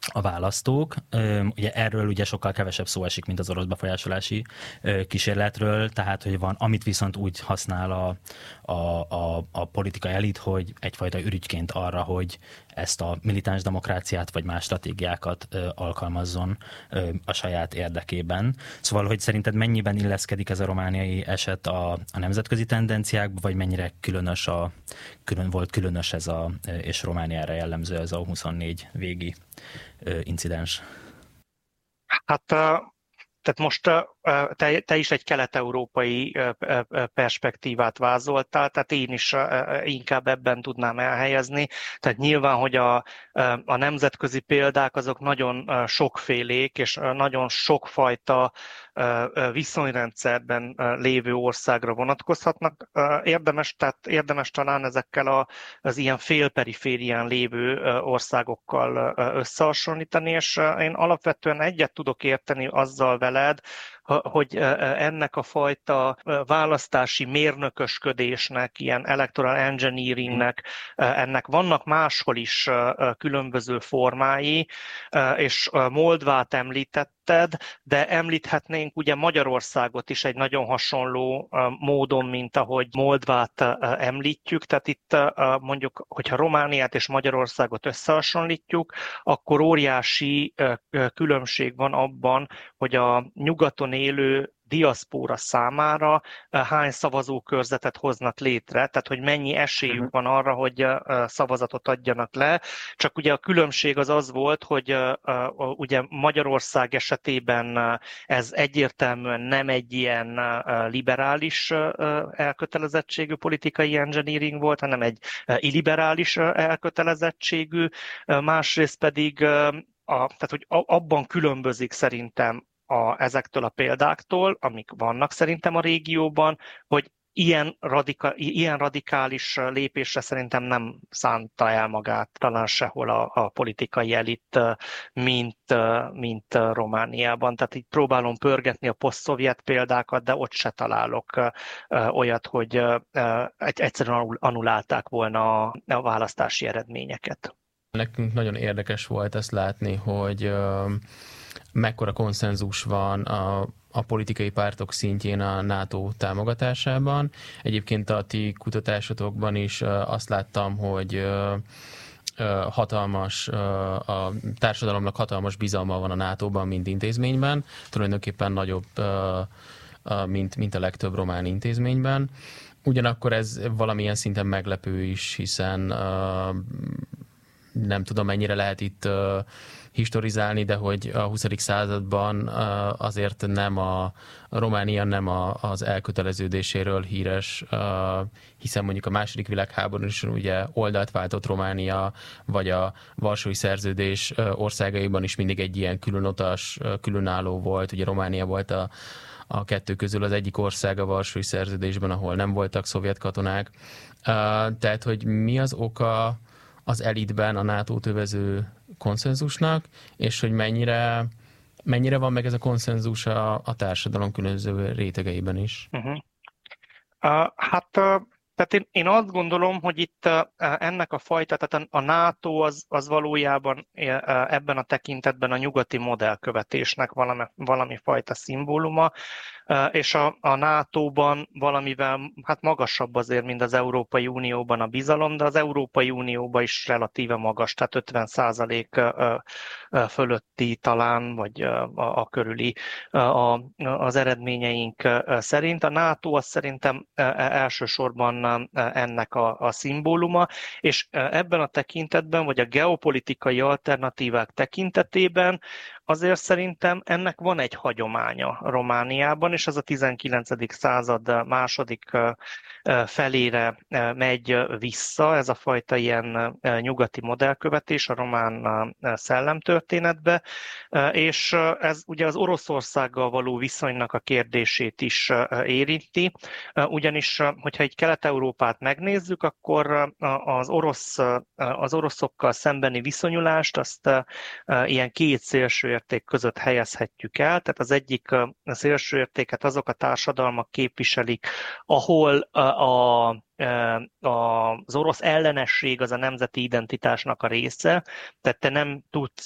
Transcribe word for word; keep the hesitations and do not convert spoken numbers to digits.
a választók. Ugye erről ugye sokkal kevesebb szó esik, mint az orosz befolyásolási kísérletről, tehát hogy van, amit viszont úgy használ a, a, a, a politikai elit, hogy egyfajta ürügyként arra, hogy ezt a militáns demokráciát vagy más stratégiákat ö, alkalmazzon ö, a saját érdekében. Szóval, hogy szerinted mennyiben illeszkedik ez a romániai eset a, a nemzetközi tendenciákba, vagy mennyire különös a, külön, volt különös ez a, és Romániára jellemző ez a huszonnégy végi ö, incidens? Hát tehát most te, te is egy kelet-európai perspektívát vázoltál, tehát én is inkább ebben tudnám elhelyezni. Tehát nyilván, hogy a, a nemzetközi példák azok nagyon sokfélék, és nagyon sokfajta viszonyrendszerben lévő országra vonatkozhatnak. Érdemes, tehát érdemes talán ezekkel a, az ilyen félperiférián lévő országokkal összehasonlítani, és én alapvetően egyet tudok érteni azzal veled, hogy ennek a fajta választási mérnökösködésnek, ilyen electoral engineeringnek, ennek vannak máshol is különböző formái, és Moldvát említetted, de említhetnénk ugye Magyarországot is egy nagyon hasonló módon, mint ahogy Moldvát említjük, tehát itt mondjuk, hogyha Romániát és Magyarországot összehasonlítjuk, akkor óriási különbség van abban, hogy a nyugaton élő diaszpóra számára hány szavazókörzetet hoznak létre, tehát hogy mennyi esélyük van arra, hogy szavazatot adjanak le. Csak ugye a különbség az az volt, hogy ugye Magyarország esetében ez egyértelműen nem egy ilyen liberális elkötelezettségű politikai engineering volt, hanem egy illiberális elkötelezettségű, másrészt pedig a, tehát, hogy abban különbözik szerintem a, ezektől a példáktól, amik vannak szerintem a régióban, hogy ilyen, radika, ilyen radikális lépésre szerintem nem szánta el magát talán sehol a, a politikai elit, mint, mint Romániában. Tehát így próbálom pörgetni a posztszovjet példákat, de ott se találok olyat, hogy egyszerűen annulálták volna a, a választási eredményeket. Nekünk nagyon érdekes volt ezt látni, hogy mekkora konszenzus van a, a politikai pártok szintjén a NATO támogatásában. Egyébként a ti kutatásotokban is azt láttam, hogy hatalmas, a társadalomnak hatalmas bizalma van a nátóban, mint intézményben, tulajdonképpen nagyobb, mint, mint a legtöbb román intézményben. Ugyanakkor ez valamilyen szinten meglepő is, hiszen nem tudom, mennyire lehet itt uh, historizálni, de hogy a huszadik században uh, azért nem a, a Románia nem a, az elköteleződéséről híres, uh, hiszen mondjuk a második világháborús is ugye oldalt váltott Románia, vagy a Varsói Szerződés uh, országaiban is mindig egy ilyen különutas, uh, különálló volt. Ugye Románia volt a, a kettő közül az egyik ország a Varsói Szerződésben, ahol nem voltak szovjet katonák. Uh, tehát, hogy mi az oka az elitben a nátót övező konszenzusnak, és hogy mennyire, mennyire van meg ez a konszenzus a, a társadalom különböző rétegeiben is. Uh-huh. Uh, hát uh, tehát én, én azt gondolom, hogy itt uh, ennek a fajta, tehát a, a NATO az, az valójában uh, ebben a tekintetben a nyugati modellkövetésnek valami, valami fajta szimbóluma, és a, a nátóban valamivel hát magasabb azért, mint az Európai Unióban a bizalom, de az Európai Unióban is relatíve magas, tehát ötven százalék fölötti talán, vagy a, a körüli a, az eredményeink szerint. A NATO az szerintem elsősorban ennek a, a szimbóluma, és ebben a tekintetben, vagy a geopolitikai alternatívák tekintetében azért szerintem ennek van egy hagyománya Romániában, és ez a tizenkilencedik század második felére megy vissza, ez a fajta ilyen nyugati modellkövetés a román szellemtörténetbe, és ez ugye az Oroszországgal való viszonynak a kérdését is érinti, ugyanis, hogyha egy Kelet-Európát megnézzük, akkor az, orosz, az oroszokkal szembeni viszonyulást azt ilyen két szélső érték között helyezhetjük el, tehát az egyik szélső értéket azok a társadalmak képviselik, ahol a, a, az orosz ellenesség az a nemzeti identitásnak a része, tehát te nem tudsz